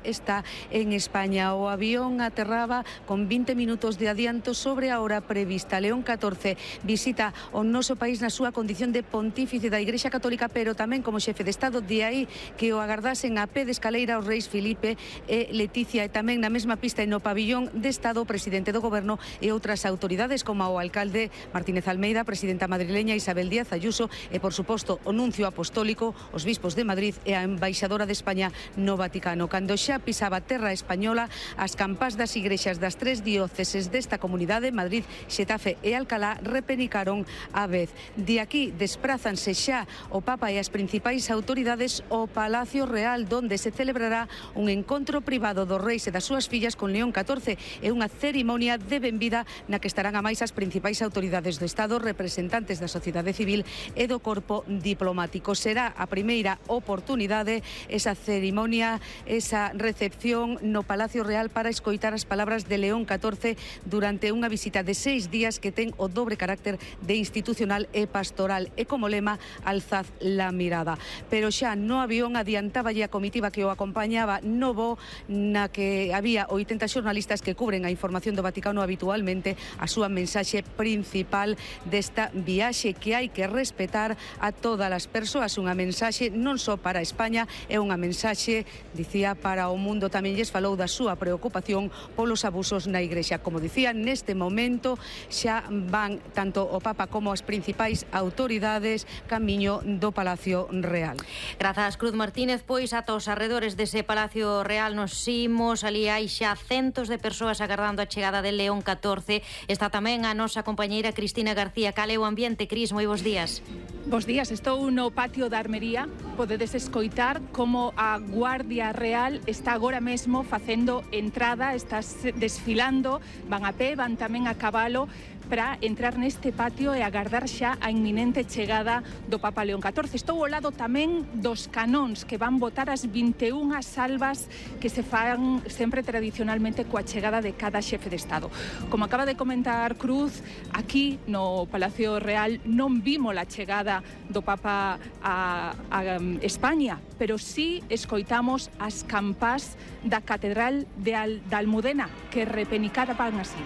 está en España. O avión aterraba con 20 minutos de adianto sobre a hora prevista. León XIV visita o noso país na súa condición de pontífice da Igrexa Católica, pero tamén como xefe de Estado. De aí que o agardasen a pé de escaleira os reis Filipe e Leticia, e tamén na mesma pista e no pabillón de Estado o presidente do Goberno e outras autoridades como o alcalde Martínez Almeida, a presidenta madrileña Isabel Díaz Ayuso e, por suposto, o nuncio apostólico, os bispos de Madrid e a embaixadora de España no Vaticano. Cando xa pisaba terra española, as campás das igrexas das tres dióceses desta comunidade, Madrid, Xetafe e Alcalá, repenicaron a vez. De aquí desprázanse xa o Papa e as principais autoridades ao Palacio Real, donde se celebrará un encontro privado dos reis e das súas fillas con León XIV e unha cerimonia de benvida na que estarán a máis as principais autoridades do Estado, representantes da sociedade civil e do corpo diplomático. Será a primeira oportunidade esa cerimonia, esa recepción no Palacio Real para escoitar as palabras de León XIV durante unha visita de 6 días que ten o dobre carácter de institucional e pastoral e como lema alzad la mirada. Pero xa no avión adiantáballe a comitiva que o acompañaba no voo na que había 80 xornalistas que cubren a información do Vaticano habitualmente a súa mensaxe principal desta viaxe, que hai que respetar a todas as persoas, unha mensaxe non só para España, é unha mensaxe, dicía, para o mundo. Tamén lles falou da súa preocupación polos abusos na Igrexa. Como dicía, neste momento xa van tanto o Papa como as principais autoridades camiño do Palacio Real. Grazas, Cruz Martínez. Pois ata os arredores dese Palacio Real nos imos, ali hai xa centos de persoas agardando a chegada de León XIV. Está tamén a nosa compañeira Cristina García. Cal é o ambiente, Cris? Moi bos días. Bos días, estou no patio da Armería. Podedes escoitar como a Guardia Real está agora mesmo facendo entrada, está desfilando, van a pé, van tamén a cabalo, para entrar neste patio e agardar xa a inminente chegada do Papa León XIV. Estou ao lado tamén dos canóns que van botar as 21 salvas que se fan sempre tradicionalmente coa chegada de cada xefe de Estado. Como acaba de comentar Cruz, aquí no Palacio Real non vimos a chegada do Papa a España, pero sí escoitamos as campás da Catedral da Almudena que repenicaban así.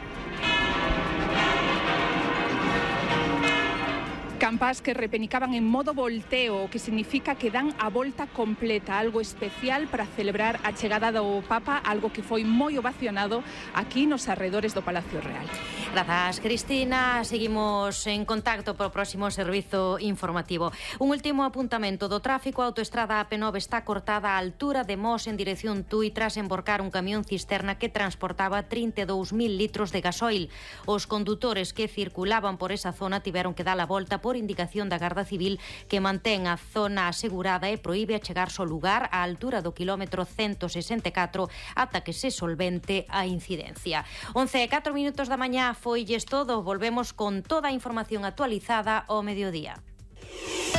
Campás que repenicaban en modo volteo, que significa que dan a volta completa, algo especial para celebrar a chegada do Papa, algo que foi moi ovacionado aquí nos arredores do Palacio Real. Grazas, Cristina. Seguimos en contacto pro próximo servizo informativo. Un último apuntamento do tráfico. A autoestrada AP9 está cortada á altura de Mos en dirección Tui tras emborcar un camión cisterna que transportaba 32.000 litros de gasoil. Os condutores que circulaban por esa zona tiveron que dar a volta por indicación da Garda Civil, que mantén a zona asegurada e proíbe achegarse ao lugar á altura do kilómetro 164 ata que se solvente a incidencia. 11:04 da mañá, foilles todo. Volvemos con toda a información actualizada ao mediodía.